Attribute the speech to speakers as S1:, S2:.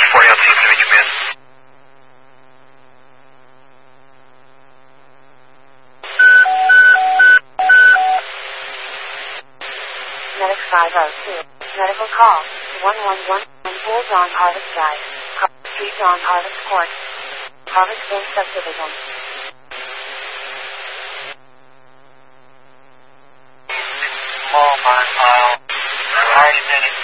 S1: 40 on scene, can I come in?
S2: Medic 502. Medical call. 111. Full John Harvest Drive. Street John Harvest Court. Harvestville Subdivision.
S1: Small 5 mile. 90 minutes.